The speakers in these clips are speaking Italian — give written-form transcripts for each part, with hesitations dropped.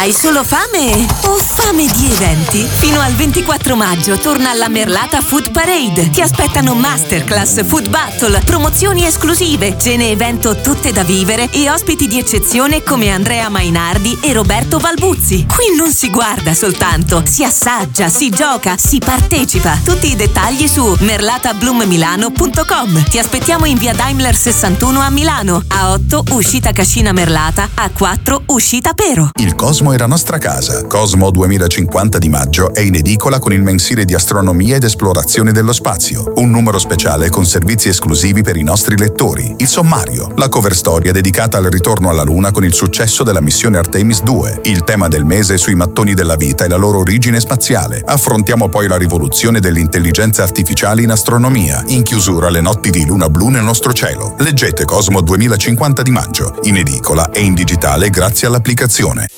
Hai solo fame o fame di eventi? Fino al 24 maggio torna alla Merlata Food Parade. Ti aspettano masterclass, food battle, promozioni esclusive, cene evento tutte da vivere e ospiti di eccezione come Andrea Mainardi e Roberto Balbuzzi. Qui non si guarda soltanto, si assaggia, si gioca, si partecipa. Tutti i dettagli su merlatablummilano.com. Ti aspettiamo in via Daimler 61 a Milano, A8 uscita Cascina Merlata, A4 uscita Pero. Il Cosmo è la nostra casa. Cosmo 2050 di maggio è in edicola con il mensile di astronomia ed esplorazione dello spazio, un numero speciale con servizi esclusivi per i nostri lettori, il sommario, la cover storia dedicata al ritorno alla Luna con il successo della missione Artemis 2, il tema del mese sui mattoni della vita e la loro origine spaziale. Affrontiamo poi la rivoluzione dell'intelligenza artificiale in astronomia, in chiusura le notti di luna blu nel nostro cielo. Leggete Cosmo 2050 di maggio, in edicola e in digitale grazie all'applicazione.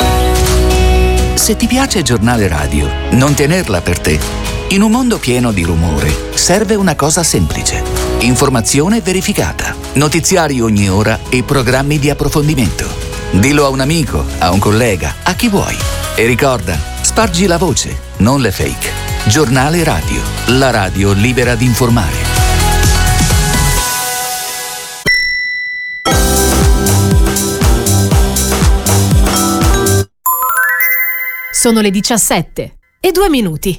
Se ti piace Giornale Radio, non tenerla per te. In un mondo pieno di rumore, serve una cosa semplice. Informazione verificata, notiziari ogni ora e programmi di approfondimento. Dillo a un amico, a un collega, a chi vuoi. E ricorda, spargi la voce, non le fake. Giornale Radio, la radio libera di informare. Sono le 17:02.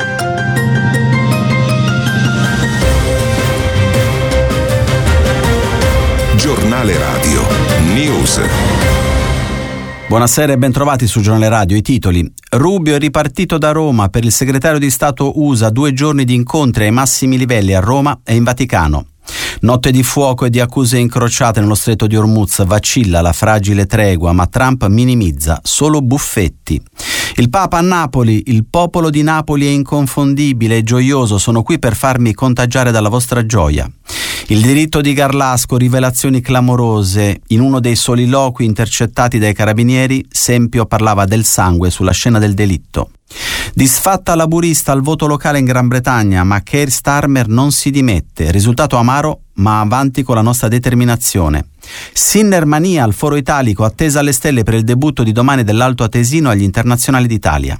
Giornale Radio News. Buonasera e bentrovati su Giornale Radio. I titoli: Rubio è ripartito da Roma. Per il segretario di Stato USA 2 giorni di incontri ai massimi livelli a Roma e in Vaticano. Notte di fuoco e di accuse incrociate nello stretto di Hormuz. Vacilla la fragile tregua, ma Trump minimizza solo buffetti. Il Papa a Napoli: il popolo di Napoli è inconfondibile e gioioso, sono qui per farmi contagiare dalla vostra gioia. Il diritto di Garlasco, rivelazioni clamorose. In uno dei soliloqui intercettati dai carabinieri, Sempio parlava del sangue sulla scena del delitto. Disfatta laburista al voto locale in Gran Bretagna, ma Keir Starmer non si dimette. Risultato amaro, ma avanti con la nostra determinazione. Sinnermania al Foro Italico, attesa alle stelle per il debutto di domani dell'Alto Atesino agli Internazionali d'Italia.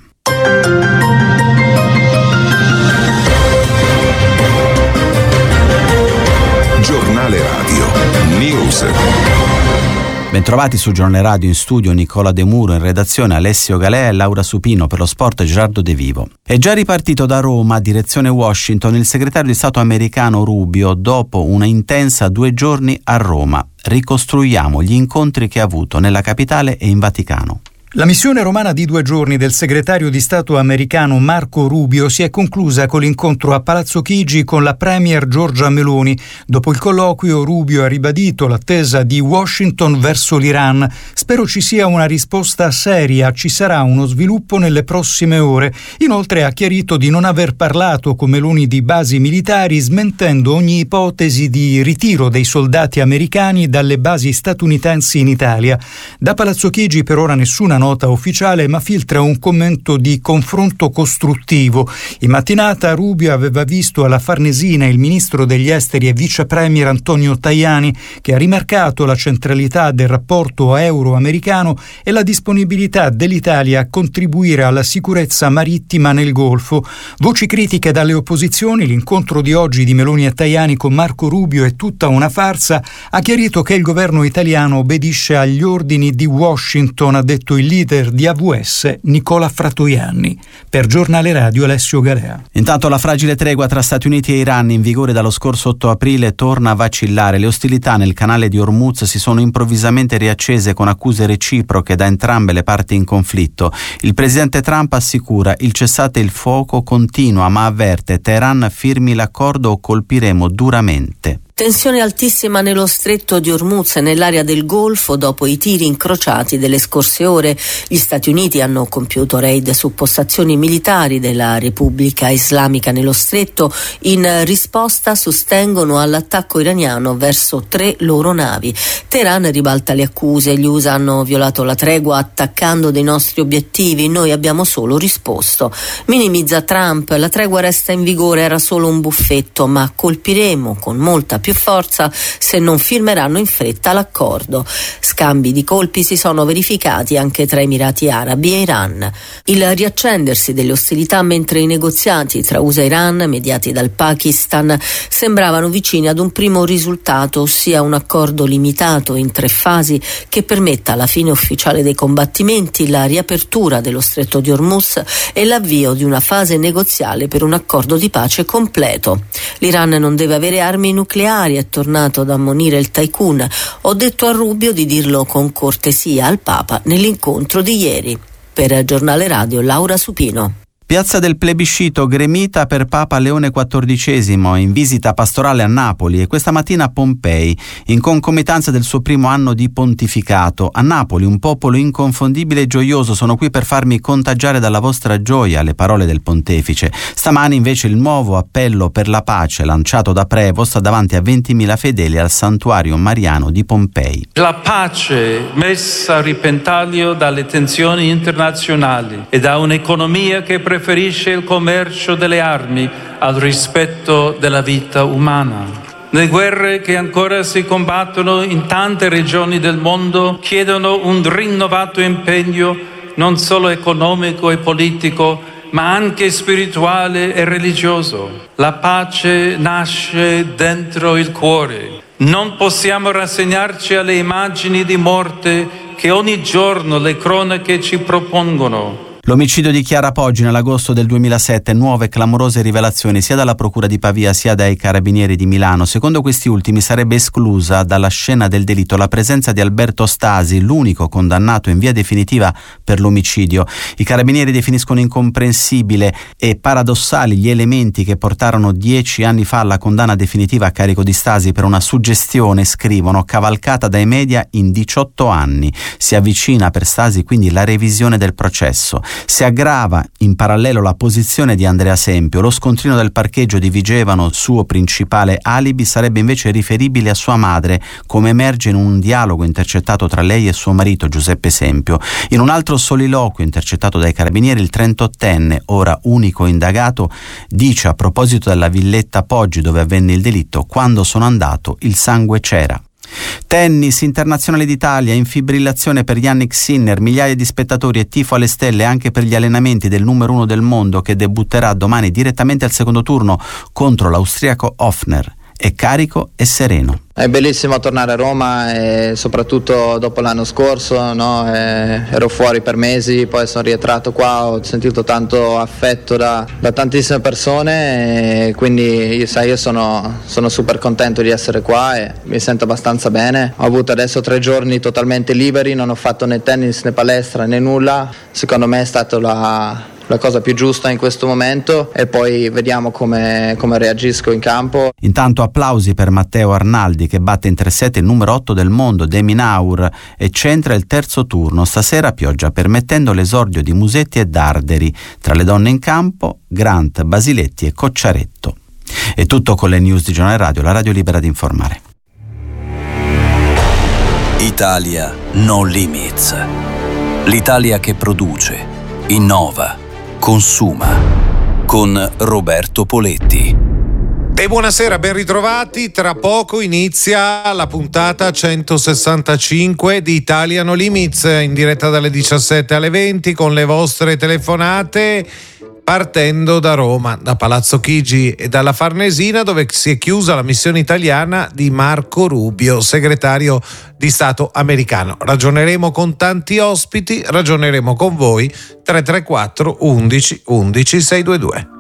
Giornale Radio News. Bentrovati su Giornale Radio, in studio Nicola De Muro, in redazione Alessio Galea e Laura Supino, per lo sport Gerardo De Vivo. È già ripartito da Roma, direzione Washington, il segretario di Stato americano Rubio dopo una intensa 2 giorni a Roma. Ricostruiamo gli incontri che ha avuto nella capitale e in Vaticano. La missione romana di 2 giorni del segretario di Stato americano Marco Rubio si è conclusa con l'incontro a Palazzo Chigi con la premier Giorgia Meloni. Dopo il colloquio Rubio ha ribadito l'attesa di Washington verso l'Iran. Spero ci sia una risposta seria, ci sarà uno sviluppo nelle prossime ore. Inoltre ha chiarito di non aver parlato con Meloni di basi militari, smentendo ogni ipotesi di ritiro dei soldati americani dalle basi statunitensi in Italia. Da Palazzo Chigi per ora nessuna nota ufficiale, ma filtra un commento di confronto costruttivo. In mattinata Rubio aveva visto alla Farnesina il ministro degli esteri e vice premier Antonio Tajani, che ha rimarcato la centralità del rapporto euro-americano e la disponibilità dell'Italia a contribuire alla sicurezza marittima nel Golfo. Voci critiche dalle opposizioni: l'incontro di oggi di Meloni e Tajani con Marco Rubio è tutta una farsa. Ha chiarito che il governo italiano obbedisce agli ordini di Washington, ha detto il leader di AWS Nicola Fratoianni. Per Giornale Radio Alessio Galea. Intanto la fragile tregua tra Stati Uniti e Iran, in vigore dallo scorso 8 aprile, torna a vacillare. Le ostilità nel canale di Hormuz si sono improvvisamente riaccese con accuse reciproche da entrambe le parti in conflitto. Il presidente Trump assicura: il cessate il fuoco continua, ma avverte: Teheran firmi l'accordo o colpiremo duramente. Tensione altissima nello stretto di Hormuz e nell'area del Golfo dopo i tiri incrociati delle scorse ore. Gli Stati Uniti hanno compiuto raid su postazioni militari della Repubblica Islamica nello stretto. In risposta sostengono all'attacco iraniano verso 3 loro navi. Teheran ribalta le accuse: gli USA hanno violato la tregua attaccando dei nostri obiettivi, noi abbiamo solo risposto. Minimizza Trump: la tregua resta in vigore, era solo un buffetto, ma colpiremo con molta più più forza se non firmeranno in fretta l'accordo. Scambi di colpi si sono verificati anche tra Emirati Arabi e Iran. Il riaccendersi delle ostilità mentre i negoziati tra USA e Iran, mediati dal Pakistan, sembravano vicini ad un primo risultato, ossia un accordo limitato in 3 fasi che permetta la fine ufficiale dei combattimenti, la riapertura dello stretto di Hormuz e l'avvio di una fase negoziale per un accordo di pace completo. L'Iran non deve avere armi nucleari, è tornato ad ammonire il tycoon. Ho detto a Rubio di dirlo con cortesia al Papa nell'incontro di ieri. Per Giornale Radio, Laura Supino. Piazza del Plebiscito gremita per Papa Leone XIV in visita pastorale a Napoli e questa mattina a Pompei, in concomitanza del suo primo anno di pontificato. A Napoli un popolo inconfondibile e gioioso, sono qui per farmi contagiare dalla vostra gioia, le parole del pontefice. Stamani invece il nuovo appello per la pace lanciato da Prevost davanti a 20.000 fedeli al santuario mariano di Pompei. La pace messa a repentaglio dalle tensioni internazionali e da un'economia che preferisce il commercio delle armi al rispetto della vita umana. Le guerre che ancora si combattono in tante regioni del mondo chiedono un rinnovato impegno non solo economico e politico, ma anche spirituale e religioso. La pace nasce dentro il cuore. Non possiamo rassegnarci alle immagini di morte che ogni giorno le cronache ci propongono. L'omicidio di Chiara Poggi nell'agosto del 2007, nuove clamorose rivelazioni sia dalla Procura di Pavia sia dai Carabinieri di Milano. Secondo questi ultimi sarebbe esclusa dalla scena del delitto la presenza di Alberto Stasi, l'unico condannato in via definitiva per l'omicidio. I Carabinieri definiscono incomprensibile e paradossali gli elementi che portarono 10 anni fa alla condanna definitiva a carico di Stasi per una suggestione, scrivono, cavalcata dai media in 18 anni. Si avvicina per Stasi quindi la revisione del processo. Si aggrava in parallelo la posizione di Andrea Sempio. Lo scontrino del parcheggio di Vigevano, suo principale alibi, sarebbe invece riferibile a sua madre, come emerge in un dialogo intercettato tra lei e suo marito Giuseppe Sempio. In un altro soliloquio intercettato dai Carabinieri, il 38enne, ora unico indagato, dice a proposito della villetta Poggi dove avvenne il delitto: quando sono andato il sangue c'era. Tennis, internazionale d'Italia in fibrillazione per Jannik Sinner, migliaia di spettatori e tifo alle stelle anche per gli allenamenti del numero 1 del mondo che debutterà domani direttamente al secondo turno contro l'austriaco Hofner. È carico e sereno. È bellissimo tornare a Roma e soprattutto dopo l'anno scorso, no? Ero fuori per mesi, poi sono rientrato qua, ho sentito tanto affetto da tantissime persone e quindi io sono super contento di essere qua e mi sento abbastanza bene. Ho avuto adesso 3 giorni totalmente liberi, non ho fatto né tennis né palestra né nulla. Secondo me è stata la cosa più giusta in questo momento e poi vediamo come reagisco in campo. Intanto applausi per Matteo Arnaldi che batte in 3-7 il numero 8 del mondo De Minaur e centra il terzo turno. Stasera pioggia permettendo l'esordio di Musetti e Darderi. Tra le donne in campo Grant, Basiletti e Cocciaretto. È tutto con le news di Giornale Radio, la radio libera di informare. Italia No Limits. L'Italia che produce, innova, consuma. Con Roberto Poletti. E buonasera, ben ritrovati. Tra poco inizia la puntata 165 di Italia No Limits, in diretta dalle 17 alle 20 con le vostre telefonate, partendo da Roma, da Palazzo Chigi e dalla Farnesina, dove si è chiusa la missione italiana di Marco Rubio, segretario di Stato americano. Ragioneremo con tanti ospiti, ragioneremo con voi. 334 11 11 622.